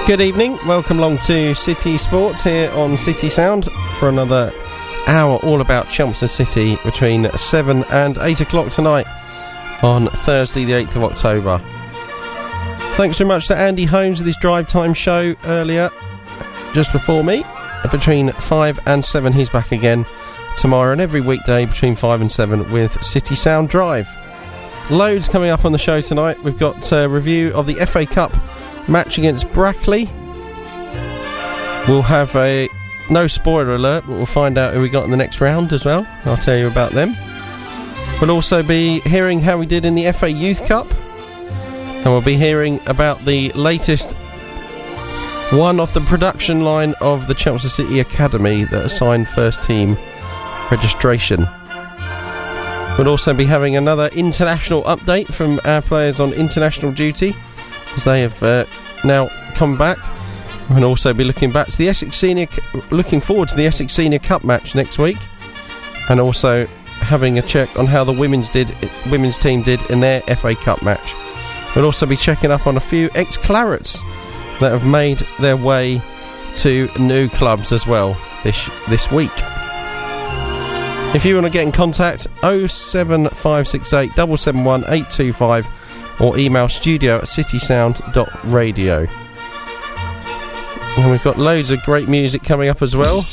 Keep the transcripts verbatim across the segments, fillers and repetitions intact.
Good evening, welcome along to City Sports here on City Sound for another hour all about Chelmsford City between seven and eight o'clock tonight on Thursday the eighth of October. Thanks very much to Andy Holmes with his drive time show earlier, just before me. Between five and seven he's back again tomorrow, and every weekday between five and seven with City Sound Drive. Loads coming up on the show tonight. We've got a review of the F A Cup match against Brackley. We'll have a no spoiler alert, but we'll find out who we got in the next round as well. I'll tell you about them. We'll also be hearing how we did in the F A Youth Cup, and we'll be hearing about the latest one off the production line of the Chelmsford City Academy that assigned first team registration. We'll also be having another international update from our players on international duty, as they have uh, now come back. We'll also be looking back to the Essex Senior, looking forward to the Essex Senior Cup match next week, and also having a check on how the women's did, women's team did in their F A Cup match. We'll also be checking up on a few ex-Clarets that have made their way to new clubs as well this this week. If you want to get in contact, oh seven five six eight seven seven one eight two five or email studio at citysound dot radio. And we've got loads of great music coming up as well.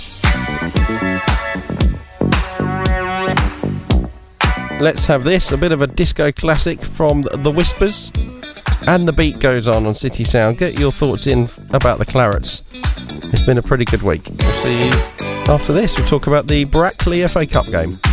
Let's have this, a bit of a disco classic from The Whispers, and the beat goes on on City Sound. Get your thoughts in about the Clarets. It's been a pretty good week. We'll see you after this. We'll talk about the Brackley F A Cup game.